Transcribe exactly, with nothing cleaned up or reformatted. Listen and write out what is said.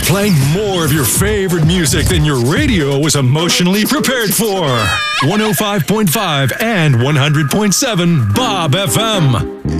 Playing more of your favorite music than your radio was emotionally prepared for. one oh five point five and one hundred point seven Bob F M.